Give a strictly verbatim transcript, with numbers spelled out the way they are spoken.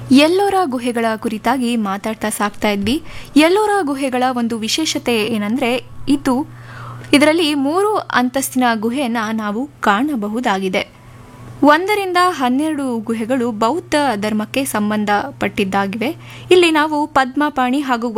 ಎಲ್ಲೋರ ಗುಹೆಗಳ ಕುರಿತಾಗಿ ಮಾತಾಡ್ತಾ ಸಾಕ್ತಾ ಇದ್ವಿ. ಎಲ್ಲೋರ ಗುಹೆಗಳ ಒಂದು ವಿಶೇಷತೆ ಏನಂದ್ರೆ ಇದು ಇದರಲ್ಲಿ ಮೂರು ಅಂತಸ್ತಿನ ಗುಹೆಯನ್ನ ನಾವು ಕಾಣಬಹುದಾಗಿದೆ. ಒಂದರಿಂದ ಹನ್ನೆರಡು ಗುಹೆಗಳು ಬೌದ್ಧ ಧರ್ಮಕ್ಕೆ ಸಂಬಂಧಪಟ್ಟಿದ್ದಾಗಿವೆ. ಇಲ್ಲಿ ನಾವು ಪದ್ಮಪಾಣಿ ಹಾಗೂ